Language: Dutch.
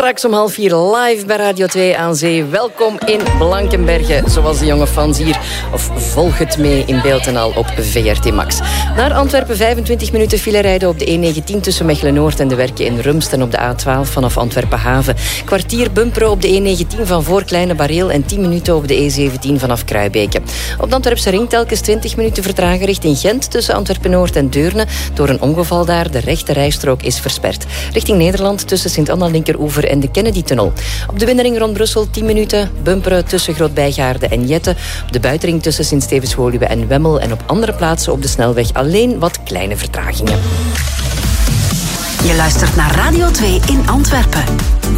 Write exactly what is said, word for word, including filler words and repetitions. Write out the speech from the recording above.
Straks om half vier live bij Radio twee aan Zee. Welkom in Blankenberge, zoals de jonge fans hier. Of volg het mee in beeld en al op V R T Max. Naar Antwerpen vijfentwintig minuten file rijden op de E negentien tussen Mechelen-Noord en de werken in Rumst. En op de A twaalf vanaf Antwerpen-Haven. Kwartier bumperen op de E negentien van voor Kleine Bareel. En tien minuten op de E zeventien vanaf Kruibeke. Op de Antwerpse ring telkens twintig minuten vertragen richting Gent tussen Antwerpen-Noord en Deurne. Door een ongeval daar, de rechte rijstrook is versperd. Richting Nederland tussen Sint-Anna-Linkeroever en de Kennedy-tunnel. Op de binnenring rond Brussel tien minuten bumperen tussen Groot-Bijgaarde en Jette. Op de buitenring tussen Sint-Stevens-Woluwe en Wemmel. En op andere plaatsen op de snelweg alleen wat kleine vertragingen. Je luistert naar Radio twee in Antwerpen.